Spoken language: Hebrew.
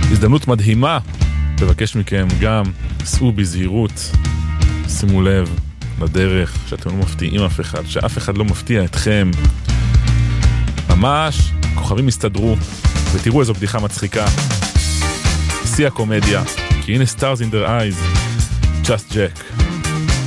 הזדמנות מדהימה, לבקש מכם גם, סעו בזהירות, שימו לב לדרך, שאתם לא מפתיעים אף אחד, שאף אחד לא מפתיע אתכם. ממש, כוכבים הסתדרו, ותראו איזו בדיחה מצחיקה. שיא הקומדיה, כי הנה stars in their eyes, just Jack.